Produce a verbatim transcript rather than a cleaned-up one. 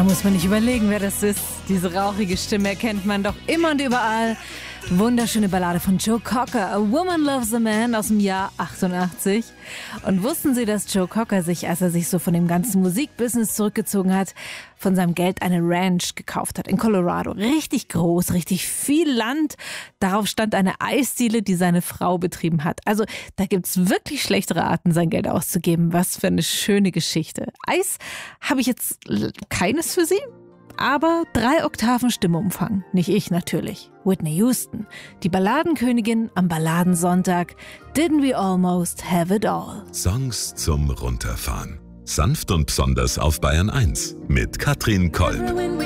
Da muss man nicht überlegen, wer das ist. Diese rauchige Stimme erkennt man doch immer und überall. Wunderschöne Ballade von Joe Cocker, A Woman Loves a Man aus dem Jahr achtundachtzig. Und wussten Sie, dass Joe Cocker sich, als er sich so von dem ganzen Musikbusiness zurückgezogen hat, von seinem Geld eine Ranch gekauft hat in Colorado. Richtig groß, richtig viel Land. Darauf stand eine Eisdiele, die seine Frau betrieben hat. Also da gibt's wirklich schlechtere Arten, sein Geld auszugeben. Was für eine schöne Geschichte. Eis habe ich jetzt keines für Sie. Aber drei Oktaven Stimmumfang. Nicht ich natürlich. Whitney Houston, die Balladenkönigin am Balladensonntag. Didn't we almost have it all? Songs zum Runterfahren. Sanft und besonders auf Bayern eins mit Katrin Kolb.